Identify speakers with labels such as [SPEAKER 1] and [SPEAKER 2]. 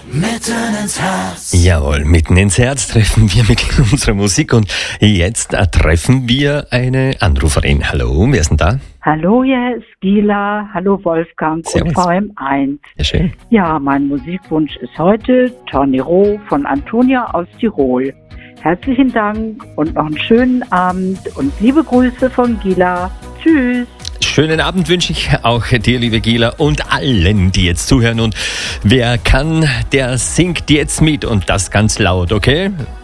[SPEAKER 1] Mitten ins Herz.
[SPEAKER 2] Jawohl, mitten ins Herz treffen wir mit unserer Musik und jetzt treffen wir eine Anruferin. Hallo, wer ist denn da?
[SPEAKER 3] Hallo, hier ist Gila. Hallo Wolfgang
[SPEAKER 2] Servus.
[SPEAKER 3] und VM1.
[SPEAKER 2] Ja, schön.
[SPEAKER 3] Ja, mein Musikwunsch ist heute Tornero von Antonia aus Tirol. Herzlichen Dank und noch einen schönen Abend und liebe Grüße von Gila. Tschüss.
[SPEAKER 2] Schönen Abend wünsche ich auch dir, liebe Gila, und allen, die jetzt zuhören. Und wer kann, der singt jetzt mit und das ganz laut, okay?